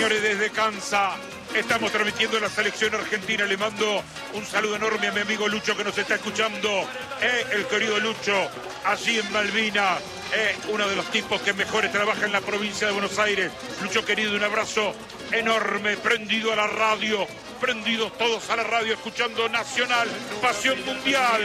señores, desde Kansas estamos transmitiendo la selección argentina. Le mando un saludo enorme a mi amigo Lucho que nos está escuchando. El querido Lucho, allí en Malvinas, uno de los tipos que mejores trabaja en la provincia de Buenos Aires. Lucho querido, un abrazo enorme, prendido a la radio, prendidos todos a la radio, escuchando Nacional, Pasión Mundial.